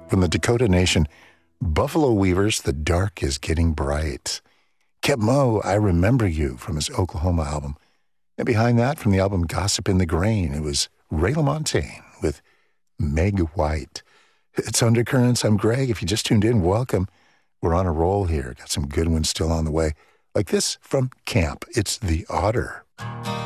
From the Dakota Nation, Buffalo Weavers, The Dark is Getting Bright. Keb' Mo', I Remember You, from his Oklahoma album. And behind that, from the album Gossip in the Grain, it was Ray LaMontagne with Meg White. It's Undercurrents. I'm Greg. If you just tuned in, welcome. We're on a roll here. Got some good ones still on the way. Like this from Camp. It's The Otter.